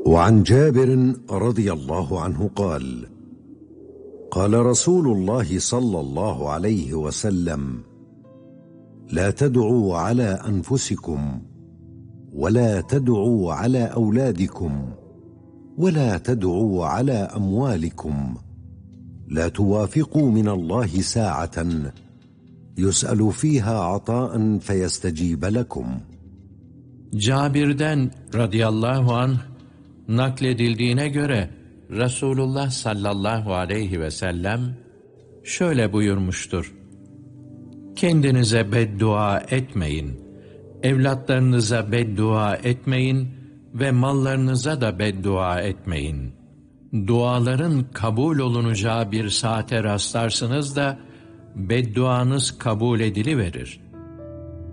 وعن جابر رضي الله عنه قال: قال رسول الله صلى الله عليه وسلم: لا تدعوا على أنفسكم، ولا تدعوا على أولادكم، ولا تدعوا على أموالكم، لا توافقوا من الله ساعة يسأل فيها عطاء فيستجيب لكم. Cabir'den radıyallahu anh nakledildiğine göre Resulullah sallallahu aleyhi ve sellem şöyle buyurmuştur: Kendinize beddua etmeyin, evlatlarınıza beddua etmeyin ve mallarınıza da beddua etmeyin. Duaların kabul olunacağı bir saate rastlarsınız da bedduanız kabul ediliverir.